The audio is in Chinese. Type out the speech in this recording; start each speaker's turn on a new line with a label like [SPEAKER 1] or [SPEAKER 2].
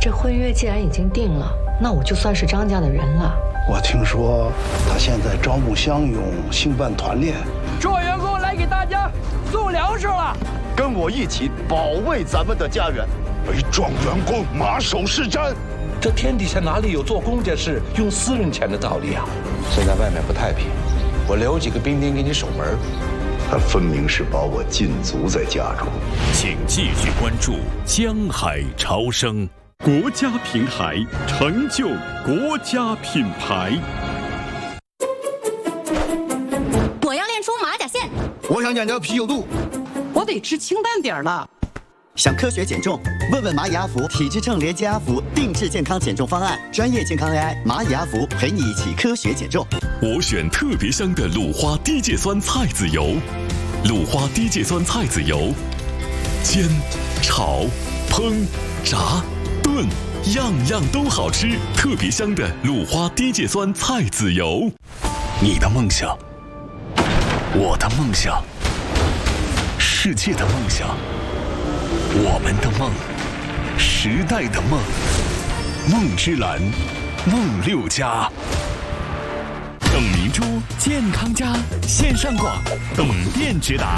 [SPEAKER 1] 这婚约既然已经定了，那我就算是张家的人了。
[SPEAKER 2] 我听说他现在招募乡勇，兴办团练。
[SPEAKER 3] 诸位员工来给大家送粮食了，
[SPEAKER 4] 跟我一起保卫咱们的家园。
[SPEAKER 5] 为壮员工马首是瞻。
[SPEAKER 6] 这天底下哪里有做公家事用私人钱的道理啊？
[SPEAKER 7] 现在外面不太平，我留几个兵丁给你守门。
[SPEAKER 5] 他分明是把我禁足在家中。
[SPEAKER 8] 请继续关注江海潮生，
[SPEAKER 9] 国家平台，成就国家品牌。
[SPEAKER 10] 我要练出马甲线。
[SPEAKER 11] 我想减掉啤酒肚。
[SPEAKER 12] 我得吃清淡点了。
[SPEAKER 13] 想科学减重？问问蚂蚁阿福体质秤连接阿福定制健康减重方案，专业健康 AI 蚂蚁阿福陪你一起科学减重。
[SPEAKER 8] 我选特别香的鲁花低芥酸菜籽油，鲁花低芥酸菜籽油，煎、炒、烹、炸、炖，样样都好吃。特别香的鲁花低芥酸菜籽油。
[SPEAKER 14] 你的梦想，我的梦想，世界的梦想。我们的梦，时代的梦，梦之蓝，梦六家。
[SPEAKER 8] 董明珠健康家线上广，董店直达。